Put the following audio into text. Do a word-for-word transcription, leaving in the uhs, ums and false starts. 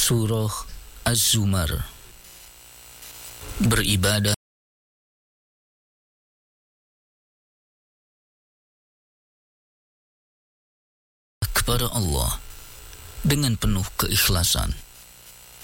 Surah Az-Zumar. Beribadah kepada Allah dengan penuh keikhlasan.